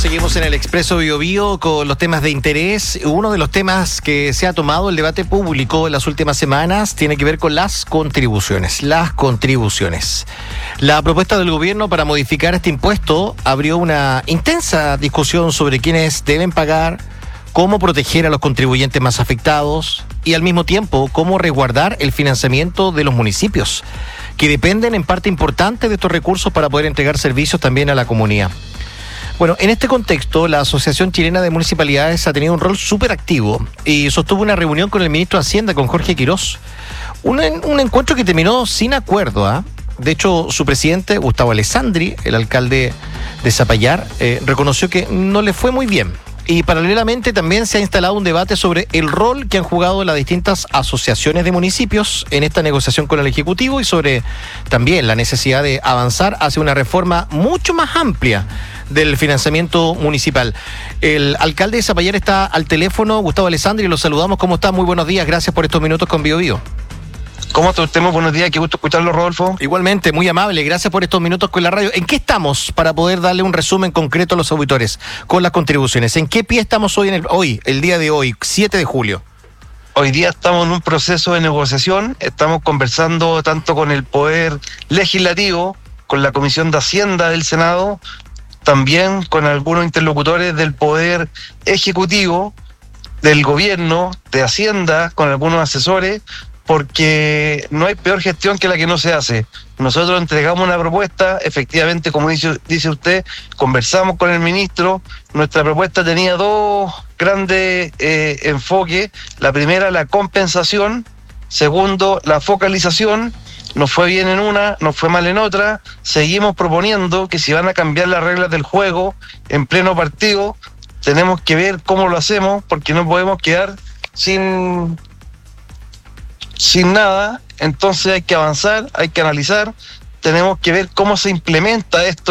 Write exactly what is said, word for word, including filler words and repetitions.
seguimos en el Expreso Bio Bio con los temas de interés. Uno de los temas que se ha tomado el debate público en las últimas semanas tiene que ver con las contribuciones. Las contribuciones. La propuesta del gobierno para modificar este impuesto abrió una intensa discusión sobre quiénes deben pagar, cómo proteger a los contribuyentes más afectados y al mismo tiempo cómo resguardar el financiamiento de los municipios, que dependen en parte importante de estos recursos para poder entregar servicios también a la comunidad. Bueno, en este contexto, la Asociación Chilena de Municipalidades ha tenido un rol súper activo y sostuvo una reunión con el ministro de Hacienda, con Jorge Quirós. Un, un encuentro que terminó sin acuerdo, ¿ah? ¿eh? De hecho, su presidente, Gustavo Alessandri, el alcalde de Zapallar, eh, reconoció que no le fue muy bien. Y paralelamente también se ha instalado un debate sobre el rol que han jugado las distintas asociaciones de municipios en esta negociación con el Ejecutivo y sobre también la necesidad de avanzar hacia una reforma mucho más amplia del financiamiento municipal. El alcalde de Zapallar está al teléfono, Gustavo Alessandri, lo saludamos. ¿Cómo está? Muy buenos días, gracias por estos minutos con Bio Bio. ¿Cómo está usted? Muy buenos días, qué gusto escucharlo, Rodolfo. Igualmente, muy amable, gracias por estos minutos con la radio. ¿En qué estamos para poder darle un resumen concreto a los auditores con las contribuciones? ¿En qué pie estamos hoy, en el, hoy, el día de hoy, siete de julio? Hoy día estamos en un proceso de negociación, estamos conversando tanto con el Poder Legislativo, con la Comisión de Hacienda del Senado, también con algunos interlocutores del Poder Ejecutivo, del Gobierno, de Hacienda, con algunos asesores, porque no hay peor gestión que la que no se hace. Nosotros entregamos una propuesta, efectivamente, como dice, dice usted, conversamos con el ministro, nuestra propuesta tenía dos grandes eh, enfoques. La primera, la compensación; segundo, la focalización. Nos fue bien en una, nos fue mal en otra. Seguimos proponiendo que si van a cambiar las reglas del juego en pleno partido, tenemos que ver cómo lo hacemos, porque no podemos quedar sin... sin nada. Entonces hay que avanzar, hay que analizar, tenemos que ver cómo se implementa esto